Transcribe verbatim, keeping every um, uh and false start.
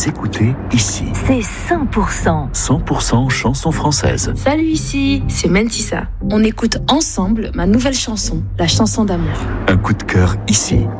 Vous écoutez Ici. C'est cent pour cent. cent pour cent chansons françaises. Salut Ici, c'est Mentissa. On écoute ensemble ma nouvelle chanson, la chanson d'amour. Un coup de cœur ici.